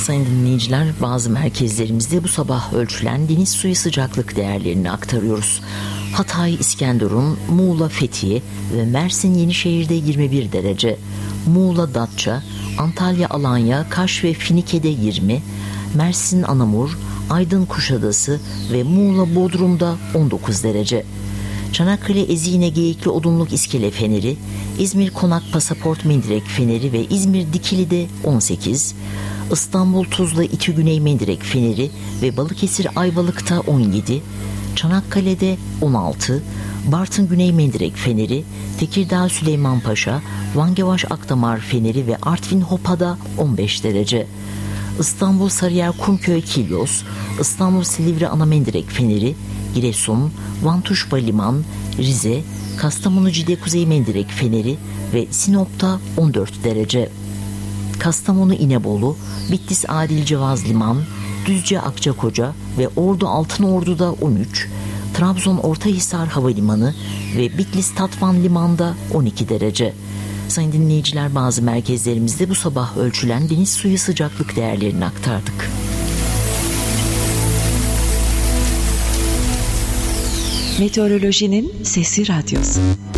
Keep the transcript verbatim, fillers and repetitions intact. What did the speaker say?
Sayın dinleyiciler, bazı merkezlerimizde bu sabah ölçülen deniz suyu sıcaklık değerlerini aktarıyoruz. Hatay, İskenderun, Muğla, Fethiye ve Mersin, Yenişehir'de yirmi bir derece. Muğla, Datça, Antalya, Alanya, Kaş ve Finike'de yirmi, Mersin, Anamur, Aydın, Kuşadası ve Muğla, Bodrum'da on dokuz derece. Çanakkale, Ezine, Geyikli, Odunluk, İskele Feneri, İzmir, Konak, Pasaport, Mendirek Feneri ve İzmir, Dikili'de on sekiz, İstanbul, Tuzla, İTÜ, Güney Mendirek Feneri ve Balıkesir, Ayvalık'ta on yedi, Çanakkale'de on altı, Bartın, Güney Mendirek Feneri, Tekirdağ, Süleymanpaşa, Vangevaş, Akdamar Feneri ve Artvin, Hopa'da on beş derece. İstanbul, Sarıyer, Kumköy, Kilyos, İstanbul, Silivri, Anamendirek Feneri, Giresun, Van Tuşba Liman, Rize, Kastamonu, Cide, Kuzey Mendirek Feneri ve Sinop'ta on dört derece. Kastamonu, İnebolu, Bitlis, Adil Cevaz Liman, Düzce, Akçakoca ve Ordu, Altınordu'da on üç, Trabzon, Ortahisar Havalimanı ve Bitlis, Tatvan Liman'da on iki derece. Sayın dinleyiciler, bazı merkezlerimizde bu sabah ölçülen deniz suyu sıcaklık değerlerini aktardık. Meteorolojinin Sesi Radyosu.